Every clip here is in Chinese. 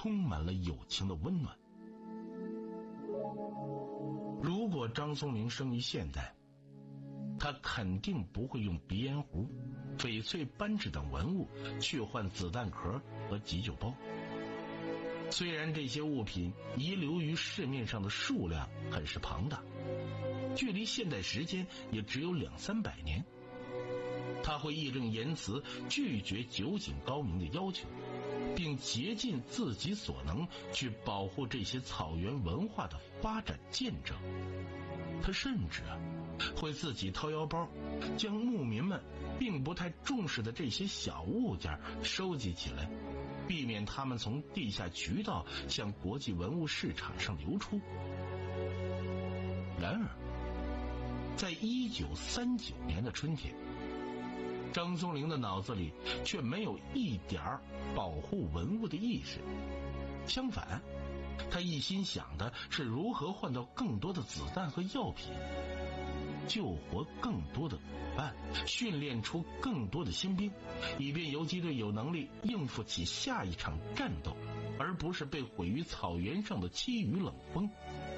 充满了友情的温暖。如果张松龄生于现代，他肯定不会用鼻烟壶、翡翠扳指等文物去换子弹壳和急救包。虽然这些物品遗留于市面上的数量很是庞大，距离现代时间也只有200-300年，他会义正言辞拒绝酒井高明的要求，并竭尽自己所能去保护这些草原文化的发展见证。他甚至会自己掏腰包，将牧民们并不太重视的这些小物件收集起来，避免他们从地下渠道向国际文物市场上流出。然而在1939年的春天，张松龄的脑子里却没有一点保护文物的意识，相反，他一心想的是如何换到更多的子弹和药品，救活更多的伙伴，训练出更多的新兵，以便游击队有能力应付起下一场战斗，而不是被毁于草原上的凄雨冷风。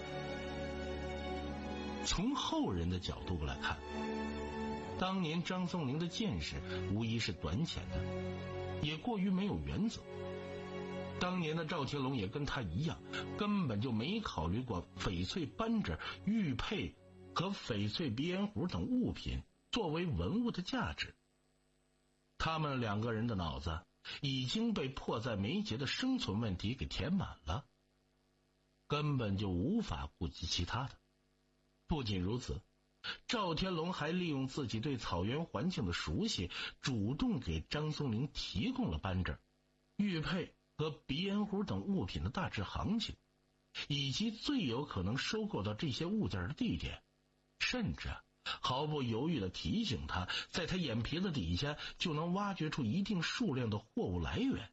从后人的角度来看，当年张松龄的见识无疑是短浅的，也过于没有原则。当年的赵天龙也跟他一样，根本就没考虑过翡翠扳指、玉佩和翡翠鼻烟壶等物品作为文物的价值。他们两个人的脑子已经被迫在眉睫的生存问题给填满了，根本就无法顾及其他的。不仅如此，赵天龙还利用自己对草原环境的熟悉，主动给张松龄提供了扳指、玉佩和鼻烟壶等物品的大致行情，以及最有可能收购到这些物件的地点，甚至毫不犹豫地提醒他，在他眼皮子底下就能挖掘出一定数量的货物来源。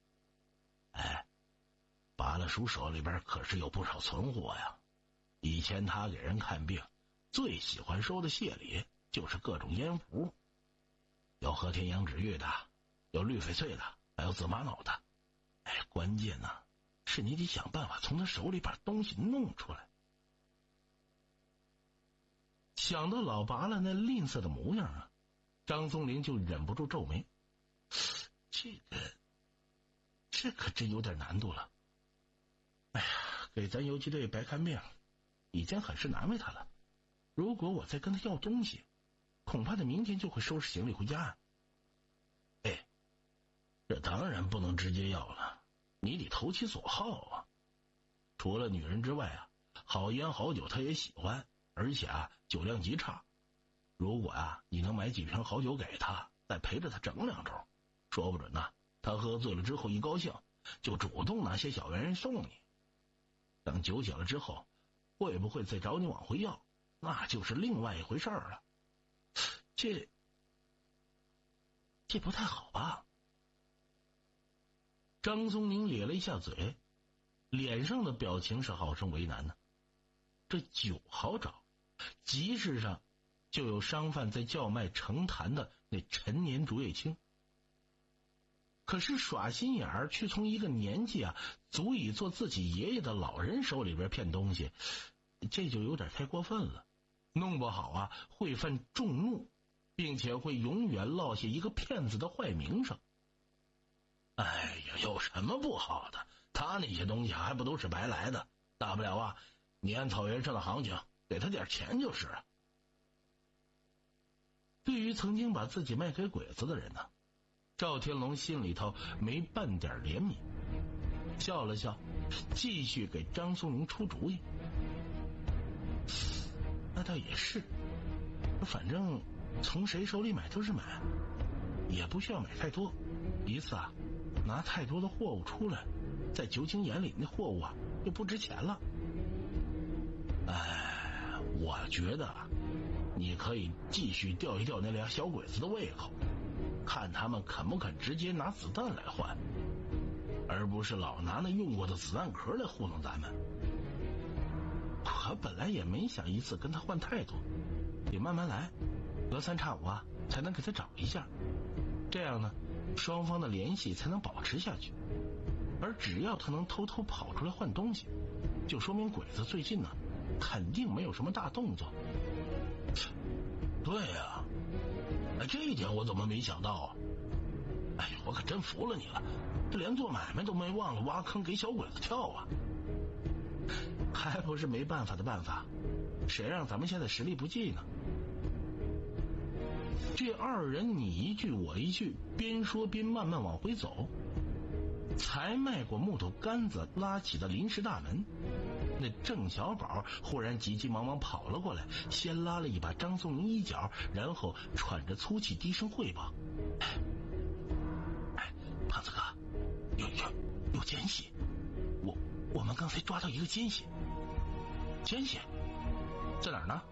巴拉叔手里边可是有不少存货呀，以前他给人看病最喜欢收的谢礼就是各种烟壶，有和田羊脂玉的，有绿翡翠的，还有紫玛瑙的。关键呢，是你得想办法从他手里把东西弄出来。想到老拔了那吝啬的模样啊，张松龄就忍不住皱眉。这可真有点难度了。给咱游击队白看病已经很是难为他了，如果我再跟他要东西，恐怕他明天就会收拾行李回家。这当然不能直接要了，你得投其所好啊。除了女人之外啊，好烟好酒他也喜欢，而且酒量极差。如果你能买几瓶好酒给他，再陪着他整2盅，说不准他喝醉了之后一高兴，就主动拿些小玩意送你。等酒醒了之后，会不会再找你往回要，那就是另外一回事了。这不太好吧？张松龄咧了一下嘴，脸上的表情是好生为难呢。这酒好找，集市上就有商贩在叫卖成坛的那陈年竹叶青，可是耍心眼儿去从一个年纪足以做自己爷爷的老人手里边骗东西，这就有点太过分了，弄不好会犯众怒，并且会永远落下一个骗子的坏名声。有什么不好的？他那些东西还不都是白来的，大不了你按草原上的行情给他点钱就是了。对于曾经把自己卖给鬼子的人呢，赵天龙心里头没半点怜悯，笑了笑，继续给张松龄出主意。那倒也是，反正从谁手里买都是买，也不需要买太多，一次拿太多的货物出来，在酒井眼里那货物就不值钱了。我觉得你可以继续吊一吊那俩小鬼子的胃口，看他们肯不肯直接拿子弹来换，而不是老拿那用过的子弹壳来糊弄咱们。我本来也没想一次跟他换太多，得慢慢来，隔三差五才能给他找一下，这样呢双方的联系才能保持下去。 而只要他能偷偷跑出来换东西，就说明鬼子最近呢肯定没有什么大动作。对呀，这一点我怎么没想到啊？哎呀，我可真服了你了，这连做买卖都没忘了挖坑给小鬼子跳啊！还不是没办法的办法，谁让咱们现在实力不济呢？这二人你一句我一句，边说边慢慢往回走。才迈过木头杆子拉起的临时大门，那郑小宝忽然急急忙忙跑了过来，先拉了一把张松林衣角，然后喘着粗气低声汇报：胖子哥，有奸细，我们刚才抓到一个奸细。奸细在哪儿呢？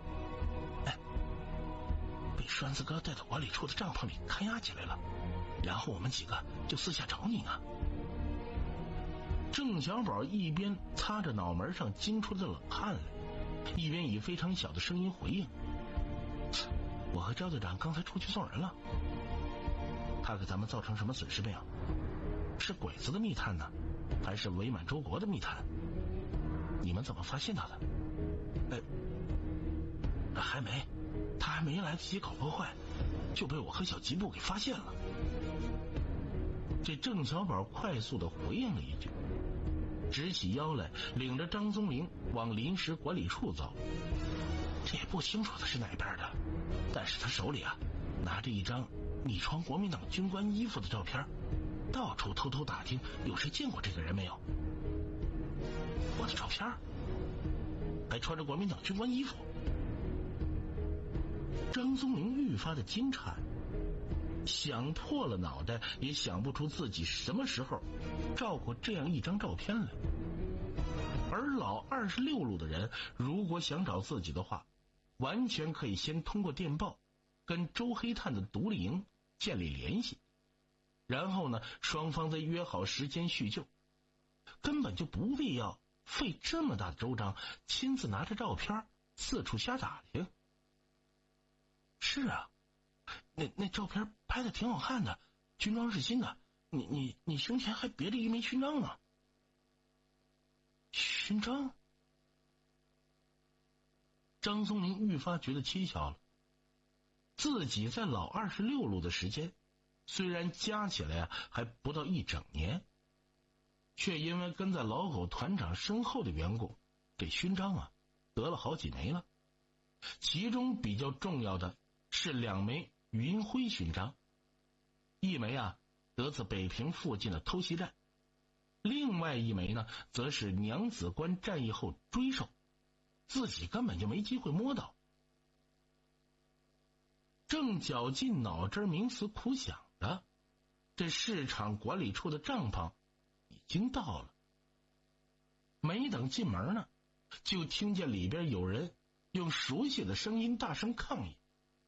被栓子哥带到管理处的帐篷里看押起来了，然后我们几个就私下找你呢。郑小宝一边擦着脑门上惊出的冷汗来，一边以非常小的声音回应：我和赵队长刚才出去送人了。他给咱们造成什么损失没有？是鬼子的密探呢，还是伪满洲国的密探？你们怎么发现他的？还没，他还没来得及搞破坏，就被我和小吉布给发现了。这郑小宝快速的回应了一句，直起腰来，领着张宗林往临时管理处走。这也不清楚他是哪边的，但是他手里拿着一张你穿国民党军官衣服的照片，到处偷偷打听有谁见过这个人没有。我的照片还穿着国民党军官衣服。张宗林愈发的惊诧，想破了脑袋也想不出自己什么时候照过这样一张照片来。而老26路的人如果想找自己的话，完全可以先通过电报跟周黑炭的独立营建立联系，然后呢双方再约好时间叙旧，根本就不必要费这么大的周章亲自拿着照片四处瞎打听。是啊，那照片拍的挺好看的，军装是新的，你胸前还别着一枚勋章呢。勋章？张松林愈发觉得蹊跷了。自己在老26路的时间，虽然加起来还不到1整年，却因为跟在老狗团长身后的缘故，这勋章得了好几枚了。其中比较重要的是2枚云辉勋章，一枚得自北平附近的偷袭战，另外一枚呢则是娘子关战役后追授，自己根本就没机会摸到。正绞尽脑汁冥思苦想的，这市场管理处的帐篷已经到了。没等进门呢，就听见里边有人用熟悉的声音大声抗议：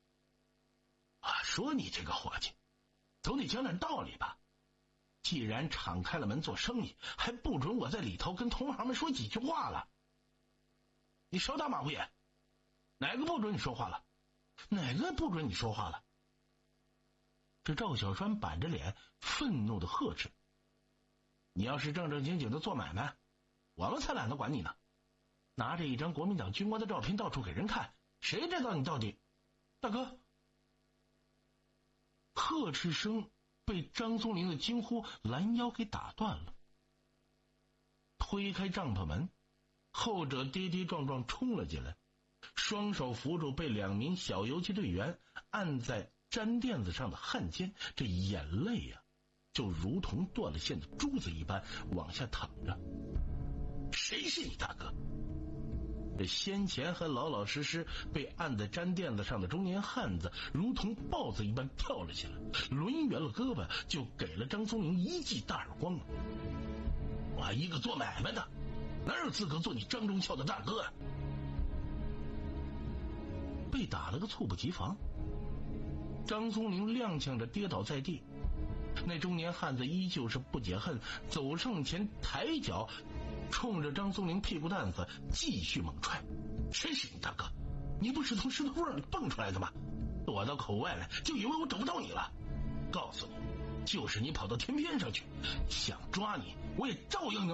说你这个伙计总得讲点道理吧，既然敞开了门做生意，还不准我在里头跟同行们说几句话了。你少打马虎眼，哪个不准你说话了？哪个不准你说话了？这赵小栓板着脸愤怒的呵斥：你要是正正经经的做买卖，我们才懒得管你呢。拿着一张国民党军官的照片到处给人看，谁知道你到底……大哥！呵斥声被张松林的惊呼拦腰给打断了。推开帐篷门，后者跌跌撞撞冲了进来，双手扶住被2名小游击队员按在毡垫子上的汉奸，这眼泪就如同断了线的珠子一般往下淌着。谁是你大哥？这先前还老老实实被按在毡垫子上的中年汉子如同豹子一般跳了起来，抡圆了胳膊就给了张松林一记大耳光。我一个做买卖的哪有资格做你张忠孝的大哥？被打了个猝不及防，张松林踉跄着跌倒在地。那中年汉子依旧是不解恨，走上前抬脚冲着张松林屁股蛋子继续猛踹。谁是你大哥？你不是从石头缝里蹦出来的吗？躲到口外来就以为我找不到你了？告诉你， 就是你跑到天边上去，想抓你，我也照样能